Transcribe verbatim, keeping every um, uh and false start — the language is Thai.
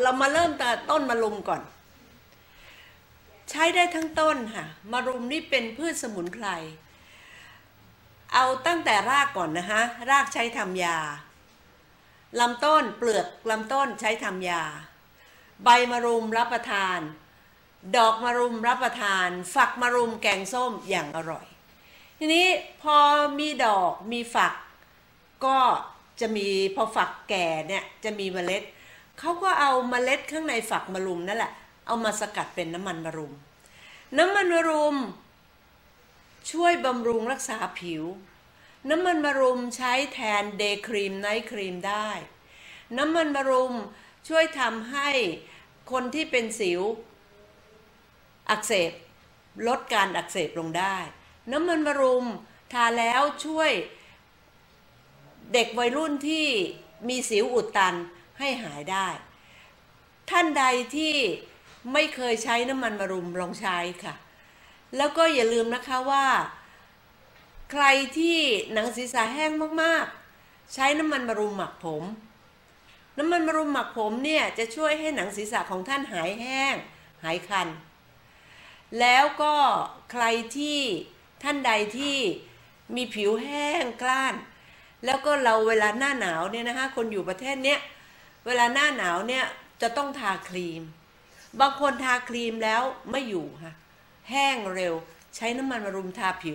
เรามาเริ่มแต่ต้นมะรุมก่อนใช้ได้ทั้งต้นค่ะมะรุมนี่เป็นพืชสมุนไพรเอาตั้งแต่รากก่อนนะคะรากใช้ทำยาลำต้นเปลือกลำต้นใช้ทำยาใบมะรุมรับประทานดอกมะรุมรับประทานฝักมะรุมแกงส้มอย่างอร่อยทีนี้พอมีดอกมีฝักก็จะมีพอฝักแก่เนี่ยจะมีเมล็ดเขาก็เอาเมล็ดข้างในฝักมะรุมนั่นแหละเอามาสกัดเป็นน้ำมันมะรุมน้ำมันมะรุมช่วยบำรุงรักษาผิวน้ำมันมะรุมใช้แทนเดย์ครีมไนท์ครีมได้น้ำมันมะรุมช่วยทำให้คนที่เป็นสิวอักเสบลดการอักเสบลงได้น้ำมันมะรุมทาแล้วช่วยเด็กวัยรุ่นที่มีสิวอุดตันให้หายได้ท่านใดที่ไม่เคยใช้น้ำมันมะรุมลองใช้ค่ะแล้วก็อย่าลืมนะคะว่าใครที่หนังศีรษะแห้งมากๆใช้น้ำมันมะรุมหมักผมน้ำมันมะรุมหมักผมเนี่ยจะช่วยให้หนังศีรษะของท่านหายแห้งหายคันแล้วก็ใครที่ท่านใดที่มีผิวแห้งกร้านแล้วก็เราเวลาหน้าหนาวเนี่ยนะคะคนอยู่ประเทศเนี้ยเวลาหน้าหนาวเนี่ยจะต้องทาครีมบางคนทาครีมแล้วไม่อยู่ค่ะแห้งเร็วใช้น้ำมันมะรุมทาผิว